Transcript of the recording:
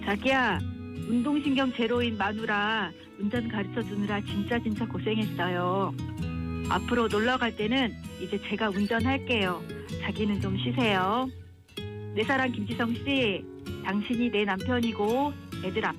자기야, 운동신경 제로인 마누라 운전 가르쳐 주느라 진짜 고생했어요. 앞으로 놀러 갈 때는 이제 제가 운전할게요. 자기는 좀 쉬세요. 내 사랑 김지성 씨, 당신이 내 남편이고 애들